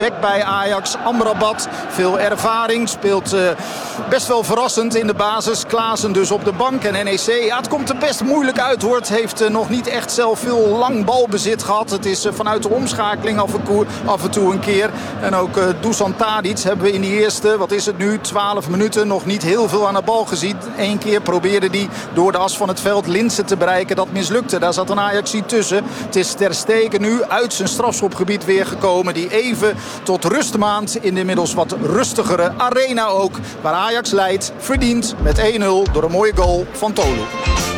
vertrekt bij Ajax. Amrabat, veel ervaring, speelt best wel verrassend in de basis. Klaassen dus op de bank en NEC. Ja, het komt er best moeilijk uit hoor. Het heeft nog niet echt zelf veel lang balbezit gehad. Het is vanuit de omschakeling af en toe een keer. En ook Dusan Tadic hebben we in die eerste, wat is het nu, 12 minuten nog niet heel veel aan de bal gezien. Eén keer probeerde hij door de as van het veld Linssen te bereiken. Dat mislukte. Daar zat een Ajaxie tussen. Het is Ter Stegen nu uit zijn strafschopgebied weer gekomen. Die even tot rust maand in de inmiddels wat rustigere Arena ook. Waar Ajax leidt, verdient met 1-0 door een mooie goal van Tolu.